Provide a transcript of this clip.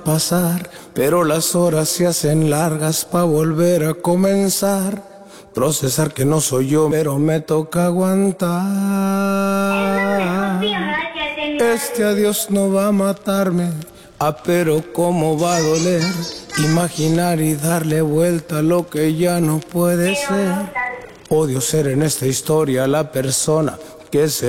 pasar, pero las horas se hacen largas pa' volver a comenzar. Procesar que no soy yo, pero me toca aguantar. Este adiós no va a matarme, pero cómo va a doler. Imaginar y darle vuelta a lo que ya no puede ser. Odio ser en esta historia la persona que se